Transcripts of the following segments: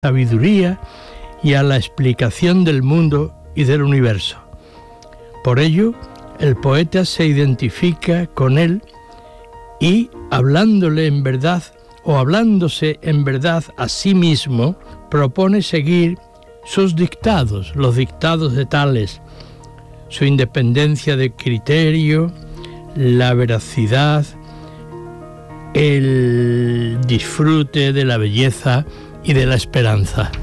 sabiduría y a la explicación del mundo y del universo. Por ello, el poeta se identifica con él y, hablándole en verdad o hablándose en verdad a sí mismo, propone seguir sus dictados, los dictados de Tales, su independencia de criterio, la veracidad, el disfrute de la belleza y de la esperanza.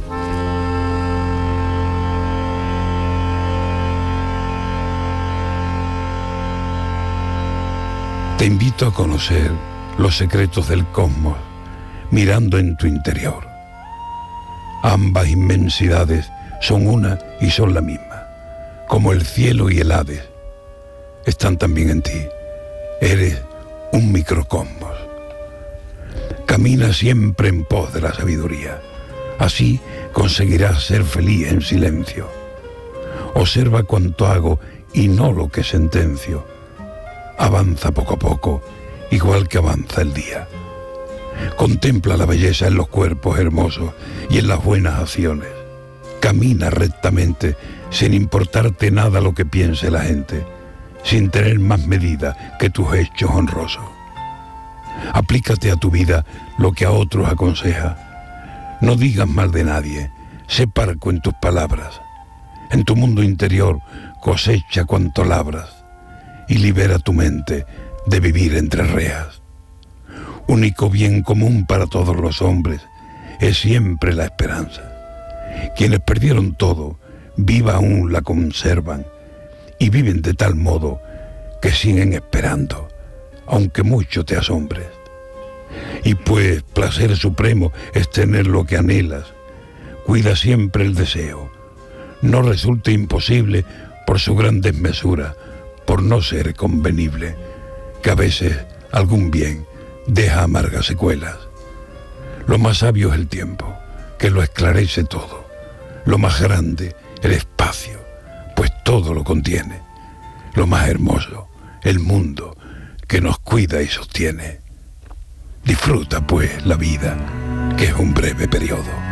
Te invito a conocer los secretos del cosmos mirando en tu interior. Ambas inmensidades son una y son la misma, como el cielo y el Hades. Están también en ti. Eres un microcosmos. Camina siempre en pos de la sabiduría. Así conseguirás ser feliz en silencio. Observa cuanto hago y no lo que sentencio. Avanza poco a poco, igual que avanza el día. Contempla la belleza en los cuerpos hermosos y en las buenas acciones. Camina rectamente, sin importarte nada lo que piense la gente, sin tener más medida que tus hechos honrosos. Aplícate a tu vida lo que a otros aconseja. No digas mal de nadie, sé parco en tus palabras. En tu mundo interior cosecha cuanto labras y libera tu mente de vivir entre reas. Único bien común para todos los hombres es siempre la esperanza. Quienes perdieron todo, viva aún la conservan y viven de tal modo que siguen esperando, aunque mucho te asombres. Y pues placer supremo es tener lo que anhelas. Cuida siempre el deseo. No resulte imposible por su gran desmesura, por no ser convenible, que a veces algún bien deja amargas secuelas. Lo más sabio es el tiempo, que lo esclarece todo. Lo más grande, el espacio, pues todo lo contiene. Lo más hermoso, el mundo, que nos cuida y sostiene. Disfruta, pues, la vida, que es un breve periodo.